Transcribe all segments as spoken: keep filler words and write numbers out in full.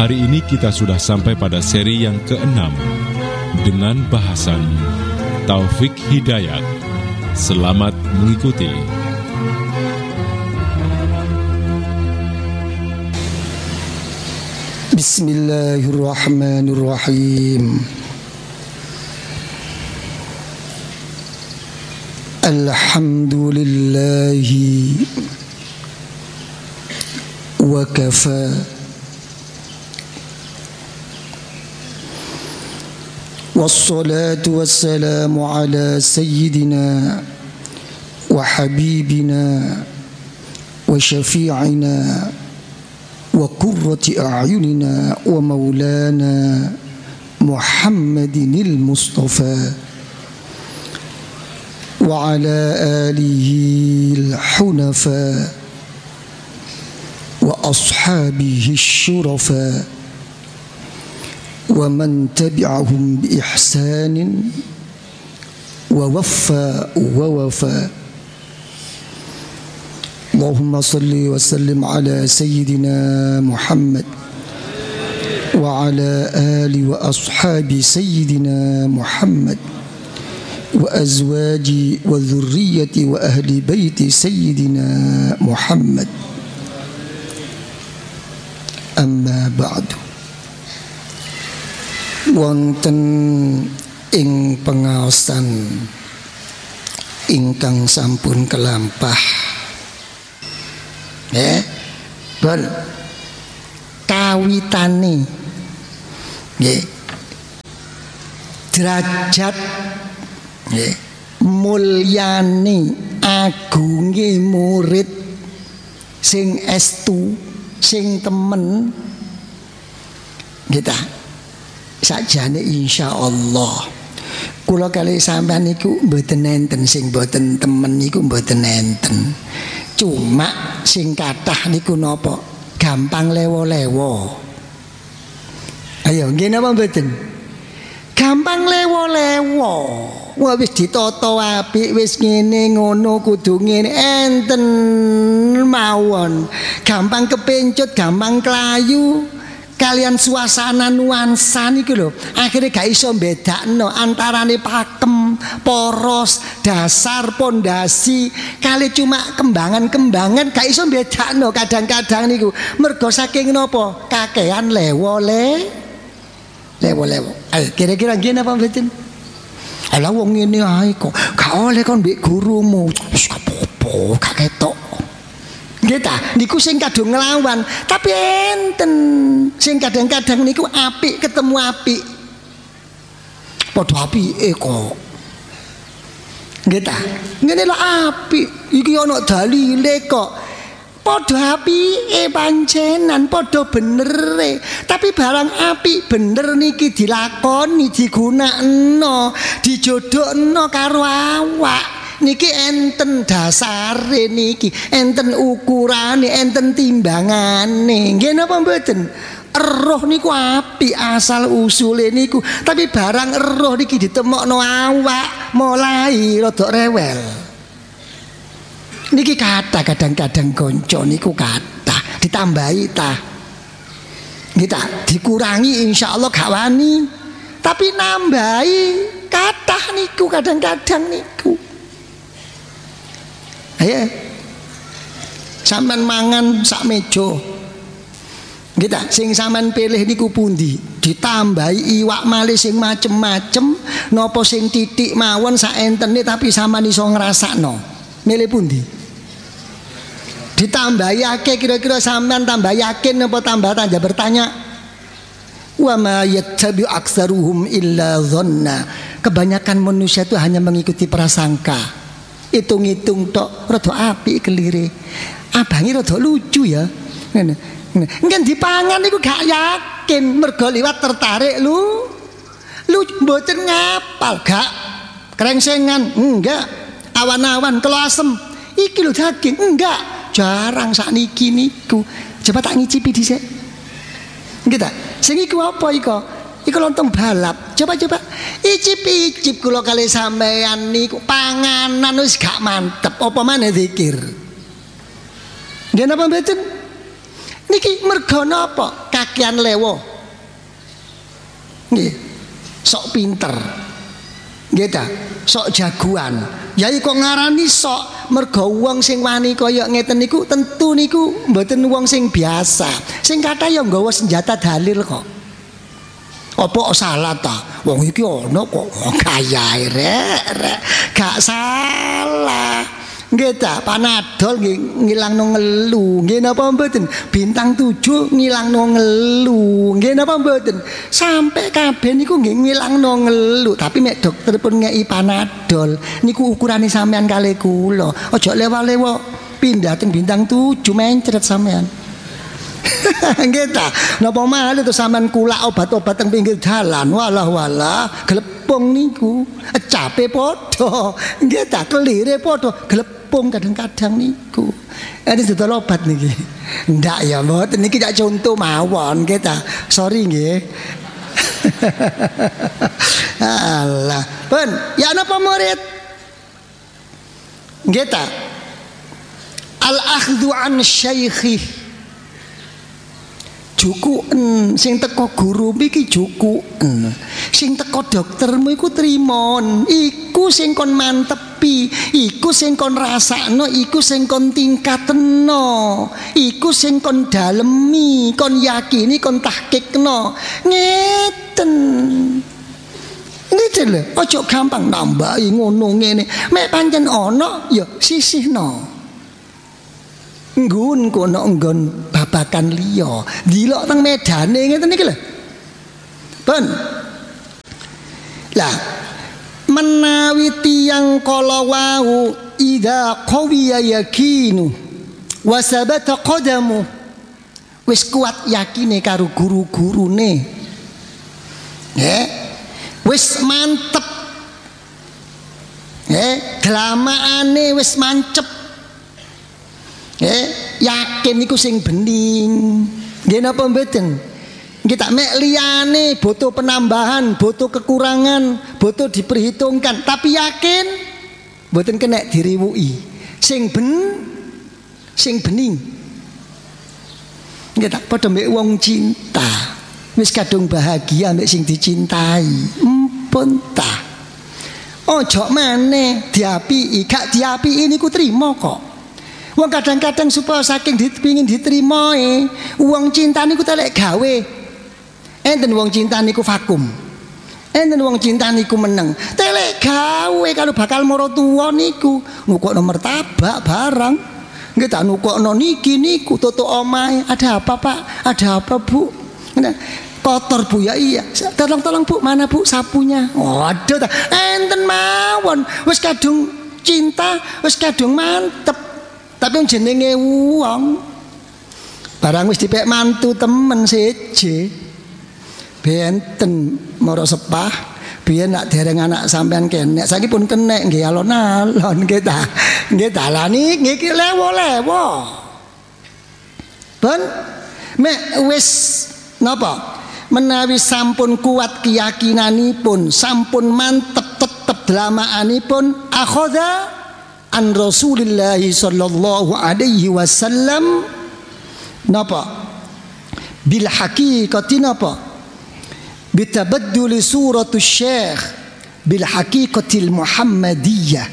Hari ini kita sudah sampai pada seri yang keenam dengan bahasan Taufik Hidayat. Selamat mengikuti. Bismillahirrahmanirrahim. Alhamdulillahi wa kafa wassalatu wassalamu ala sayyidina wa habibina wa syafi'ina wa qurrati a'yunina wa maulana Muhammadinil Mustafa wa ala alihi al-hunafa wa ashabihi syurafa wa man tabi'ahum bi ihsanin wa waffa wa wafa. Allahumma salli wa sallim ala sayyidina Muhammad wa ala ali wa ashabi sayyidina Muhammad wa azwaji wa dhurriyyati wa ahli baiti sayyidina Muhammad. Amma ba'du. Wonten ing pengaosan ingkang sampun kelampah, ya, bon kawitane, ya, derajat, ya, mulyane agunge murid sing estu, sing temen kita sakjane insyaallah kula kali sampean niku mboten enten sing mboten temen niku mboten enten, cuma sing kathah niku napa gampang lewo-lewo. Ayo nggih napa mboten? Gampang lewo-lewo. Wah wis ditata apik, wis ngene ngono kudu ngene, enten mawon. Gampang kepencut, gampang klayu. Kalian suasana nuansa niku lho, akhirnya gak iso bedakno antarane pakem, poros, dasar, pondasi, kali cuma kembangan-kembangan gak iso bedakno kadang-kadang niku. Mergo saking napa? Kakean lewo-le lewo-lewo. Ayo kira-kira nggih napa mboten? Ala wong ngene ae kok gak oleh kon mbek gurumu. Wis apa-apa, gak ketok. Nggih ta, niku sing kadung nglawan, tapi enten sing kadang-kadang niku apik ketemu apik. Padha apike kok. Nggih ta? Ngene lho apik, iki ana dalile kok. Padha apike pancenan, padha benere. Tapi barang apik bener niki dilakoni, digunakno, dijodhokno karo awak. Niki enten dasare niki, enten ukurane, enten timbangane. Nggih napa mboten? Eroh niku apik asal usule niku, tapi barang eroh niki ditemokno awak mulai rada rewel. Niki kathah kadang-kadang kanca niku kathah ditambahi ta. Nggih ta, dikurangi insyaallah gak wani, tapi nambahi kathah niku kadang-kadang niku. Ayo, sampean mangan sak meja. Kita sing sampean pilih niku pundi? Ditambahi iwak malih sing macem-macem, napa sing titik mawon sak entene tapi sampean iso ngrasakno. Milih pundi? Ditambahi akeh kira-kira sampean tambah yakin napa tambah tanda bertanya? Wa ma yattabi'u aktsaruhum illa dhanna. Kebanyakan manusia itu hanya mengikuti prasangka. Hitung-hitung tok rada apik kelire. Abangi rada lucu ya. Ngene. Ngene dipangan niku gak yakin mergo liwat tertarik lu. Lu mboten ngapal gak krengsengan enggak. Awan-awan kelo asem. Iki lho daging enggak. Jarang sakniki niku. Coba tak ngicipi dhisik. Nggih ta? Sing iku apa iko? Iku lontong balap. Coba-coba icip-icip kula kali sampean niku panganan wis gak mantep, apa maneh zikir. Nggih napa mboten? Niki mergo napa? kakean lewo. Nggih. Sok pinter. Nggih ta? Sok jagoan. Yai kok ngarani sok mergo wong sing wani kaya ngeten niku tentu niku mboten wong sing biasa. Sing kathah ya nggawa senjata dalil kok. Apa salah ta? Wong iki ana kok gayahe rek, gak salah. Nggih ta, Panadol nggih ngilangno ngelu. Nggih napa mboten? Bintang tujuh ngilangno ngelu. Nggih napa mboten? Sampai kabeh niku nggih ngilangno ngelu, tapi mek dokter pun ngeki Panadol niku ukurane sampean kalih kula. Aja lewa-lewa pindah teng bintang tujuh mencret sampean. Nggih ta, napa malih to sampean kulak obat-obat teng pinggir dalan. Walah walah, glepung niku cape padha. Nggih ta, kelire padha, glepung kadang-kadang niku. Ini dodol obat niki. Ndak ya, mboten niki tak contoh mawon nggih ta. Sorry nggih. Alah, pun ya napa murid? Nggih ta. Al-akhdhu an syaikhi. Jukuen sing teko guru iki jukuen, sing teko doktermu iku trimon, iku sing kon mantepi, iku sing kon rasakno, iku sing kon tingkatno, iku sing kon dalemi, kon yakini, kon tahkikno. Ngeten. Ngeten lho, aja gampang nambahi ngono ngene. Mek pancen ana ya sisihno. Nggun kono nggon babakan liya dilok teng medane ngeten iki lho. Pun lah menawi tiyang kala wau idza qawiya yakinu wa sabata qadamu, wis kuat yakine karo guru-gurune, nggih wis mantep, nggih glamaane wis mancep. Eh, yakin niku sing bening. Nggih napa mboten? Nggih tak mek liyane butuh penambahan, butuh kekurangan, butuh diperhitungkan, tapi yakin mboten kena diriwuki. Sing ben sing bening. Nggih tak padha mek wong cinta. Wis kadung bahagia mek sing dicintai. Empun ta. Ojo maneh diapiki, gak diapiki niku trima kok. Wong kadang-kadang supaya saking dipingin diterima e, wong cinta niku telek gawe. Enten wong cinta niku vakum. Enten wong cinta niku meneng. Telek gawe kalau bakal mara tuwa niku nukokno martabak barang. Nggih tak nukokno niki niku toto omahe. Ada apa, Pak? Ada apa, Bu? Kotor Bu ya, iya. Tolong-tolong Bu, mana Bu sapunya? Waduh ta. Enten mawon. Wis kadung cinta, wis kadung mantep. Tapi jenenge wong barang wis dipek mantu temen seje benten mara sepah biyen nak dereng anak sampean kenek saiki pun kenek nggih alon-alon nggih ta nggih dalani nggih lewo-lewo ben mek wis napa menawi sampun kuat keyakinanipun sampun mantep tetep delamaanipun akhadha an Rasulillah sallallahu alaihi wasallam napa bil haqiqati napa bitabaddul suratus syekh bil haqiqatil muhammadiyah.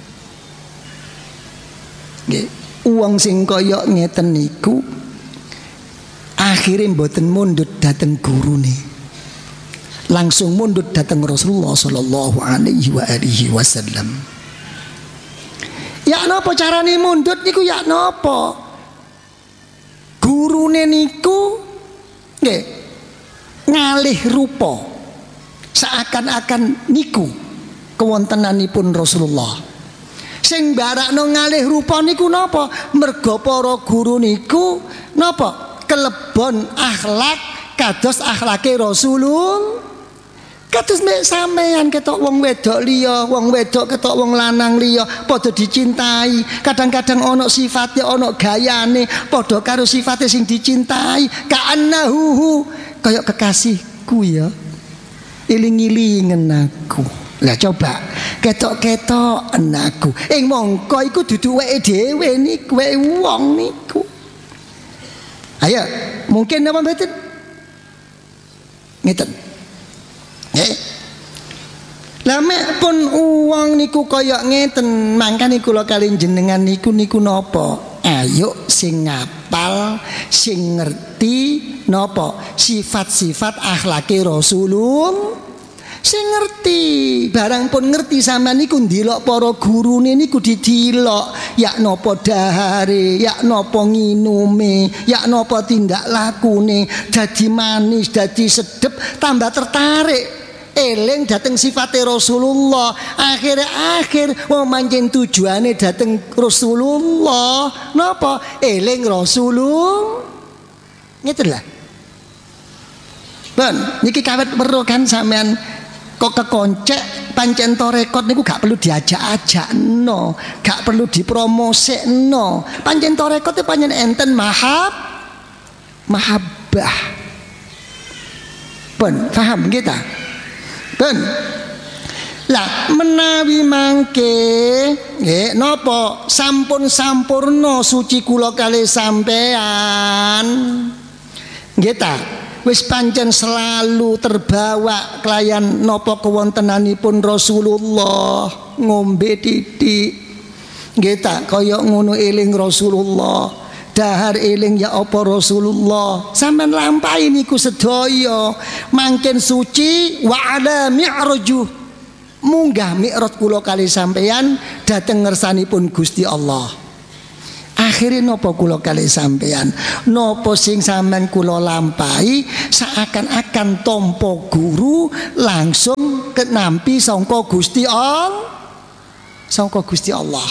Nggih wong sing kaya ngeten niku akhire mboten mundhut dhateng gurune, langsung mundhut dhateng Rasulullah sallallahu alaihi wa alihi wasallam. Ya napa carane mundhut niku ya napa? Gurune niku nggih ngalih rupa. Seakan-akan niku kewontenanipun Rasulullah. Sing barakno ngalih rupa niku napa? Merga para guru niku napa? Kelebon akhlak kados akhlake Rasulullah. Kados mek sampean ketok wong wedok liya, wong wedok ketok wong lanang liya padha dicintai. Kadang-kadang ana sifate, ana gayane padha karo sifate sing dicintai. Ka'annahu kaya kekasihku ya. Iling-ilingen aku. Lah coba ketok-ketok aku. Ing mongko iku dudu weke dhewe niku, weke wong niku. Ayo, mungkin apa mboten? Ngeten. Nggih. Lah mek pun uang niku kaya ngeten, mangkane kula kali jenengan niku niku napa? Ayo sing ngapal, sing ngerti napa? Sifat-sifat akhlake Rasulullah. Sing ngerti, barang pun ngerti sampean niku ndelok para gurune niku didelok, yak napa dahare, yak napa nginume, yak napa tindak lakune, dadi manis, dadi sedep, tambah tertarik. Eling dateng sifate Rasulullah. Akhir-akhir wong mancing tujuane dateng Rasulullah. Napa? Eling Rasulullah. Ngeten lah. Ben, niki kawet weruh kan sampean kok kekoncek pancen torekot niku gak perlu diajak-ajak no, gak perlu dipromosekno. Pancen torekot itu pancen enten mahab mahabbah. Ben, paham kita? Ben. Lah menawi mangke nggih napa sampun sampurna suci kula kalih sampean. Nggih ta? Wis pancen selalu terbawa kelayan napa kewontenanipun Rasulullah, ngombe titik. Nggih ta kaya ngono eling Rasulullah, dahar eling ya apa Rasulullah. Sampeyan lampahi niku sedaya mangken suci wa ala mi'raju. Munggah mi'raj kula kali sampeyan dhateng ngersanipun Gusti Allah. Akhirnya nopo kula kali sampeyan, nopo sing sampean kula lampahi seakan-akan tompo guru langsung kenampi sangka Gusti Allah, sangka Gusti Allah.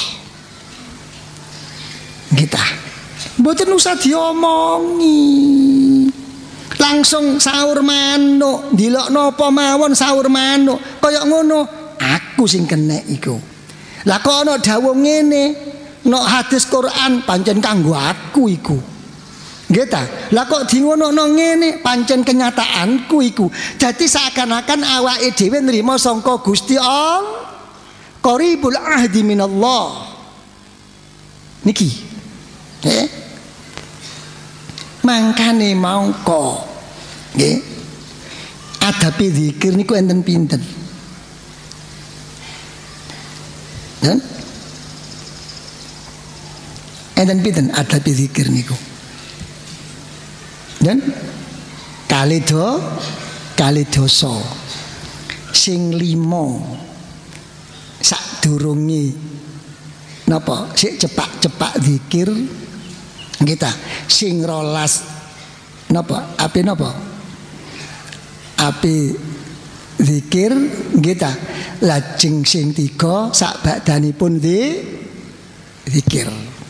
Kita mboten usah diomongi, langsung sahur manuk, ndelok napa mawon sahur manuk, kaya ngono. Aku sing kenek iku. Lah kok ana dawuh ngene, no hadis Quran pancen kanggo aku iku. Nggih ta? Lah kok di ngono ngene pancen kenyataanku iku. Dadi seakan-akan awake dhewe nrimo sangka Gusti Allah. Qaribul ahdi minallah. Niki. Nggih. Mangkane mangka. Nggih. Adabe zikir niku enten pinten? Dan enten pinten adabe zikir niku. Dan kali do kali dosa sing limo sadurunge napa sik cepak-cepak zikir kita sing rolas napa ape napa ape zikir kita lajeng sing tiga sak bakdanipun di zikir.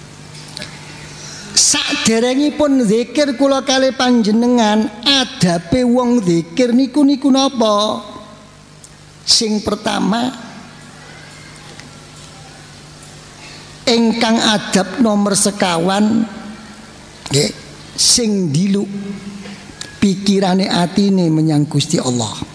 Saderengipun zikir kula kali panjenengan adabe wong zikir niku niku napa? Sing pertama ingkang adab nomor sekawan nggih sing diluk pikirane atine menyang Gusti Allah.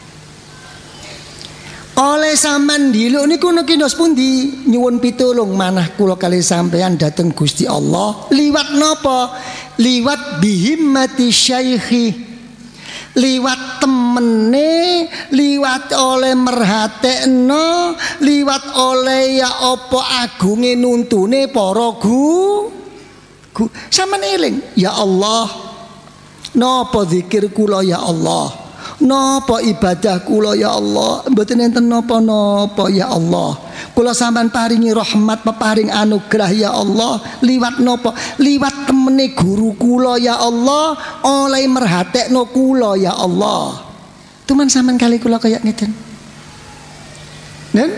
Oleh sampean diluk niku niki ndos pundi nyuwun pitulung manah kula kali sampean dhateng Gusti Allah liwat napa? Liwat bihimmati syaikhi, liwat temene, liwat oleh merhatekno, liwat oleh ya apa agunge nuntune para gu, gu. Sampeyan eling ya Allah napa zikir kula ya Allah, napa ibadah kula ya Allah, mboten enten napa-napa ya Allah. Kula sampean paringi rahmat peparing anugerah ya Allah liwat napa? Liwat temene guru kula ya Allah, oleh merhatekno kula ya Allah. Tuman sampean kali kula kaya ngeten. Nen?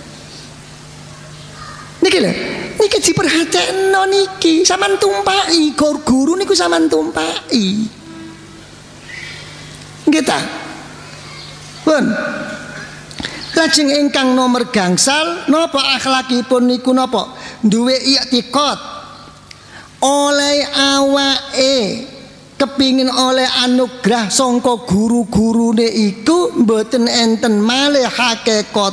Niki lho, niki diperhatekno niki, sampean tumpaki, guru niku sampean tumpaki. Kita pun lajeng ingkang nomor gangsal napa akhlakipun niku napa duwe i'tiqad oleh awake kepingin oleh anugerah sangka guru-gurune iku mboten enten malih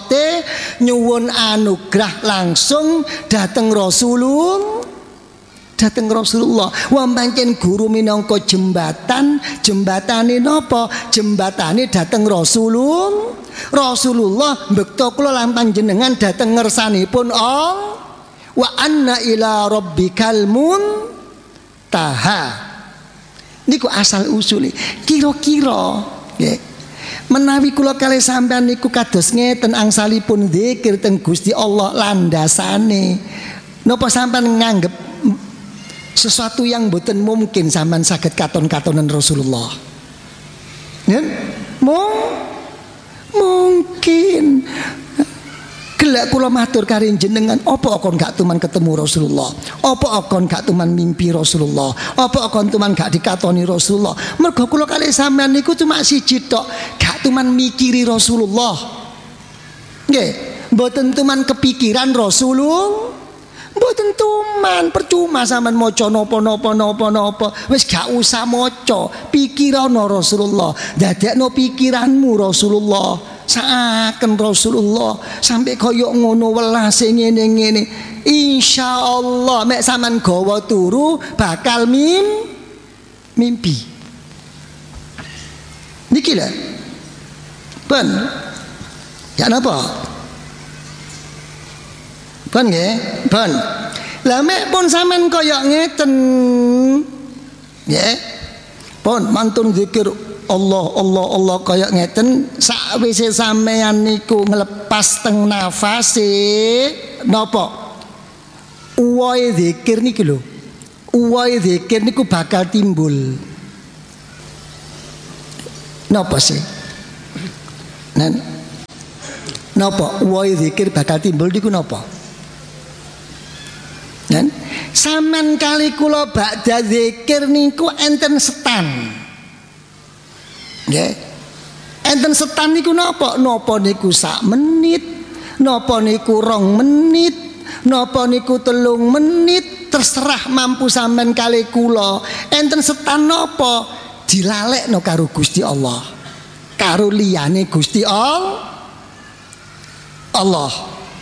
hakikate nyuwun anugerah langsung dateng Rasulullah. Dateng Rasulullah. Wa pancen guru minangka jembatan, jembatane napa? Jembatane dateng Rasulullah. Rasulullah mbekta kula lan panjenengan dateng ngersanipun Allah. Wa anna ila rabbikal muntaha. Niku asal usule. Kira-kira nggih. Menawi kula kalih sampean niku kados ngeten angsalipun zikir teng Gusti Allah landasane. Napa sampean nganggep sesuatu yang mboten mungkin sampean saged katon-katonan Rasulullah? Ya? Mung mungkin. Gelek kula matur karo jenengan, apa kon gak tuman ketemu Rasulullah? Apa kon gak tuman mimpi Rasulullah? Apa kon tuman gak dikatoni Rasulullah? Mergo kula kalih sampean niku cuma siji tok, gak tuman mikiri Rasulullah. Nggih, mboten tuman kepikiran Rasulullah. Mboten tuman, percuma sampean maca napa-napa napa-napa. Wis gak usah maca, pikirana Rasulullah. Dadekno pikiranmu Rasulullah. Saaken Rasulullah sampai koyok ngono welase ngene-ngene. Insyaallah mek sampean gawa turu bakal mim mimpi. Niki lho. Pun. Ya napa? Pun nggih, pun. Lah mek pun sampean koyok ngeten. Nggih. Pun mantun zikir Allah Allah Allah kaya ngeten sakwise sampeyan niku ngelepas teng nafase napa uwae zikir niki lho uwae zikir niku bakal timbul napa sih nen napa uwae zikir bakal timbul niku napa nen sampean kali kula bakda zikir niku enten setan. Nggih. Enten setan niku napa? Napa niku sak menit, napa niku rong menit, napa niku telung menit, terserah mampu sampean kali kula. Enten setan napa? Dilalekno karo Gusti Allah. Karo liyane Gusti Allah. Allah.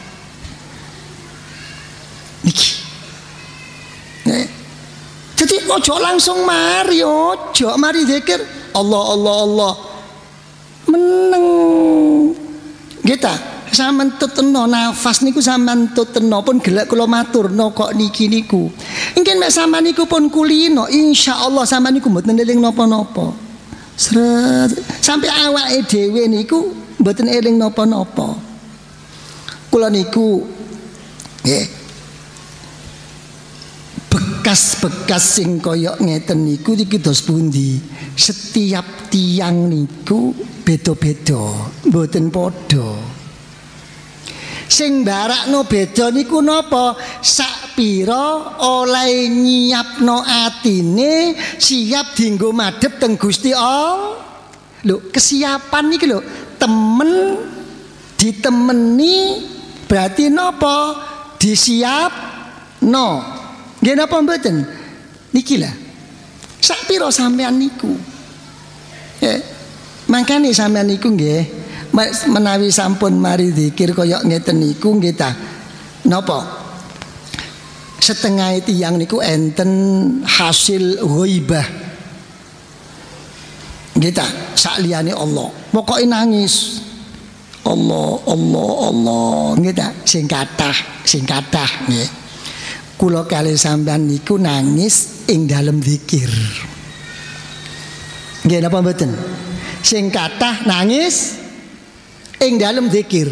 Niki. Nggih. Jadi ojo langsung mari, ojo mari zikir Allah Allah Allah meneng kita sampean tuteno nafas niku sampean tuteno pun gelek kula maturno kok niki niku engken mek sampean niku pun kulino insyaallah sampean niku mboten eling napa-napa sret sampai awake dhewe niku mboten eling napa-napa kula niku nggih bekas-bekas sing koyok ngeten niku iki dos pundi setiap tiang niku beda-beda mboten padha sing barakno beda niku napa sak pira oleh nyiapno atine siap dienggo madhep teng Gusti Allah lho kesiapan niki lho temen ditemeni berarti napa disiapno. Nggih napa mboten? Niki lah. Sak pira sampean niku? Ya. Mangkane sampean niku nggih menawi sampun mari zikir kaya ngeten niku nggih ta. Napa? Setengah tiyang niku enten hasil ghaibah. Nggih ta, sak liyane Allah. Pokoke nangis. Allah Allah Allah nggih ta, sing kathah, sing kathah nggih. Kula kalih sampean niku nangis ing dalem zikir. Nggih napa mboten? Sing kathah nangis ing dalem zikir.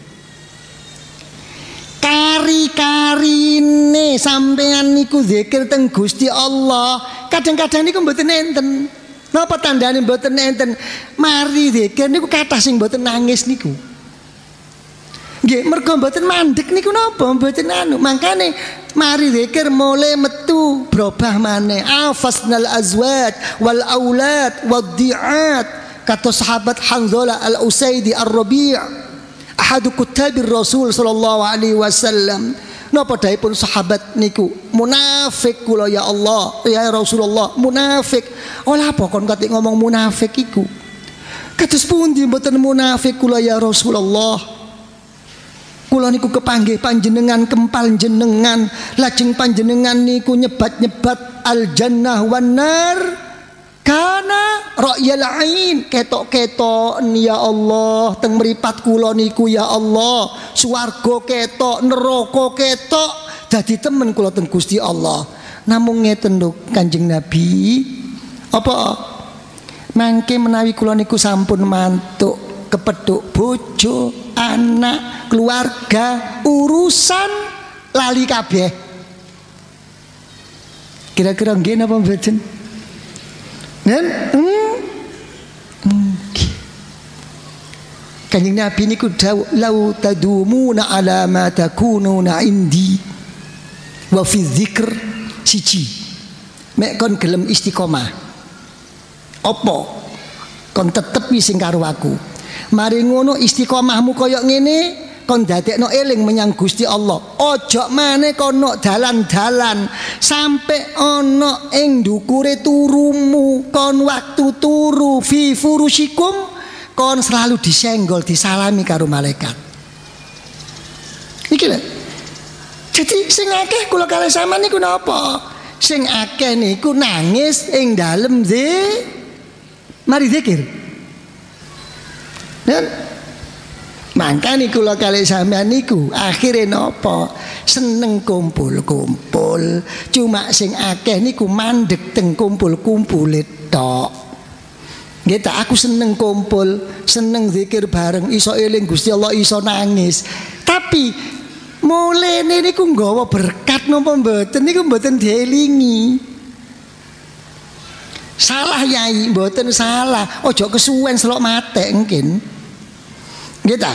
Kari-karine sampean niku zikir teng Gusti Allah, kadang-kadang niku mboten enten. Napa tandane mboten enten? Mari zikir niku kathah sing mboten nangis niku. Nggih, mergo mboten mandek niku napa mboten anu. Mangkane mari zikir mulai metu berubah maneh. Afasnal azwaj wal aulad wad di'at kata sahabat Hanzalah al-Usaidi ar-Rabi' ahadu kutabir Rasul sallallahu alaihi wasallam. Napa daipun sahabat niku munafik kula ya Allah ya Rasulullah munafik. Ola apa kon kate ngomong munafik iku? Kados pundi mboten munafik kula ya Rasulullah? kula niku kepanggih panjenengan kempal jenengan, lajeng panjenengan niku nyebat-nyebat al jannah wan nar kana ra'yal ain, ketok-ketok ya Allah teng mripat kula niku ya Allah, swarga ketok, neraka ketok, dadi temen kula teng Gusti Allah. Namung ngeten lho Kanjeng Nabi, apa mangke menawi kula niku sampun mantuk kepethuk bojo, anak, keluarga, urusan lali kabeh. Kira-kira nggih napa mboten? Nen? Hmm. Okay. Kanjeng Nabi niku dawuh lau tadumuna ala ma takununa indi wa fi dzikr siji. Mek kon gelem istiqomah. Apa? Kon tetepi sing karo aku. Mari ngono istiqomahmu kaya ngene, kon dadekno eling menyang Gusti Allah. Ojo maneh kono dalan-dalan sampai ana ing ndukure turumu, kon waktu turu fi furusikum kon selalu disenggol, disalami karo malaikat. Iki lho. Jadi sing akeh kula kalih sampean niku napa? Sing akeh niku nangis ing dalem zi mari zikir. Dan mangkane kula kalih sampean niku akhire napa? Seneng kumpul-kumpul. Cuma sing akeh niku mandeg teng kumpul-kumpule tok. Nggih ta, aku seneng kumpul, seneng zikir bareng, iso eling Gusti Allah, iso nangis. Tapi mulene niku nggawa berkat napa mboten niku mboten dielingi. Salah yai, mboten salah. Ojo kesuwen selok matek mungkin. Nggih ta?